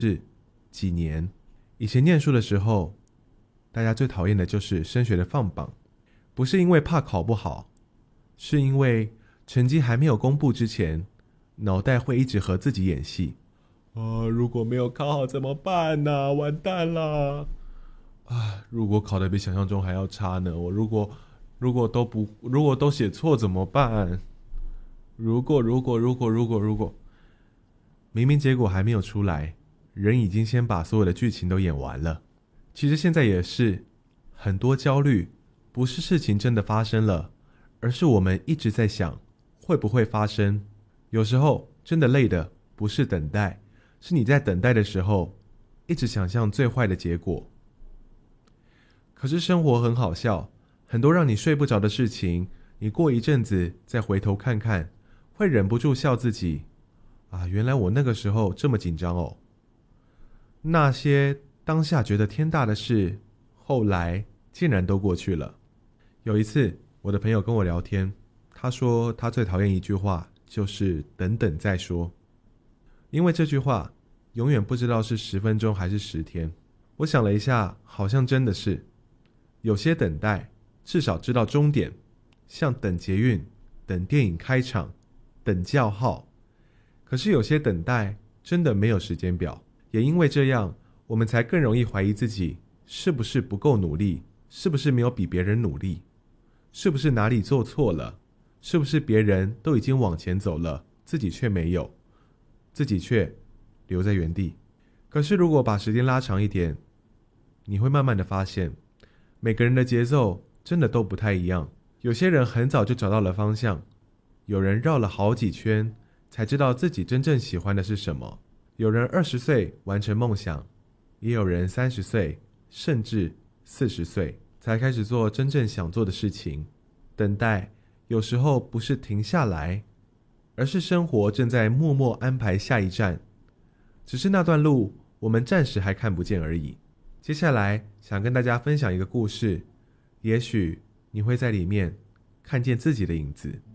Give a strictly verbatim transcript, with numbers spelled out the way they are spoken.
是几年。以前念书的时候，大家最讨厌的就是升学的放榜，不是因为怕考不好，是因为成绩还没有公布之前，脑袋会一直和自己演戏。啊，如果没有考好怎么办呢、啊？完蛋了！啊，如果考得比想象中还要差呢？我如果如果都不如果都写错怎么办？如果如果如果如果如果，明明结果还没有出来，人已经先把所有的剧情都演完了。其实现在也是，很多焦虑不是事情真的发生了，而是我们一直在想会不会发生。有时候真的累的不是等待，是你在等待的时候一直想象最坏的结果。可是生活很好笑，很多让你睡不着的事情，你过一阵子再回头看看，会忍不住笑自己啊，原来我那个时候这么紧张哦。那些当下觉得天大的事，后来竟然都过去了。有一次我的朋友跟我聊天，他说他最讨厌一句话，就是等等再说。因为这句话永远不知道是十分钟还是十天。我想了一下，好像真的是，有些等待至少知道终点，像等捷运、等电影开场、等叫号。可是有些等待真的没有时间表，也因为这样，我们才更容易怀疑自己是不是不够努力，是不是没有比别人努力，是不是哪里做错了，是不是别人都已经往前走了，自己却没有，自己却留在原地。可是如果把时间拉长一点，你会慢慢的发现，每个人的节奏真的都不太一样。有些人很早就找到了方向，有人绕了好几圈才知道自己真正喜欢的是什么，有人二十岁完成梦想，也有人三十岁甚至四十岁才开始做真正想做的事情。等待有时候不是停下来，而是生活正在默默安排下一站，只是那段路我们暂时还看不见而已。接下来想跟大家分享一个故事，也许你会在里面看见自己的影子。